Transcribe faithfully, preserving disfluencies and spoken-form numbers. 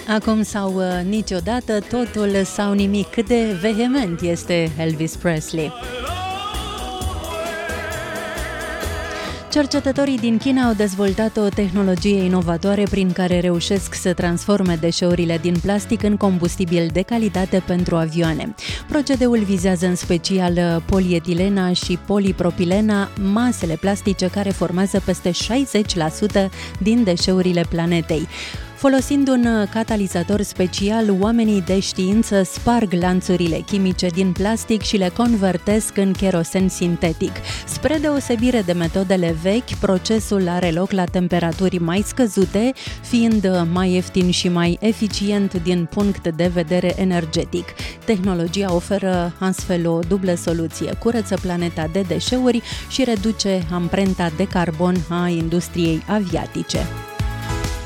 Acum sau uh, niciodată, totul sau nimic. Cât de vehement este Elvis Presley. Cercetătorii din China au dezvoltat o tehnologie inovatoare prin care reușesc să transforme deșeurile din plastic în combustibil de calitate pentru avioane. Procedeul vizează în special polietilena și polipropilena, masele plastice care formează peste șaizeci la sută din deșeurile planetei. Folosind un catalizator special, oamenii de știință sparg lanțurile chimice din plastic și le convertesc în kerosen sintetic. Spre deosebire de metodele vechi, procesul are loc la temperaturi mai scăzute, fiind mai ieftin și mai eficient din punct de vedere energetic. Tehnologia oferă astfel o dublă soluție: curăță planeta de deșeuri și reduce amprenta de carbon a industriei aviatice.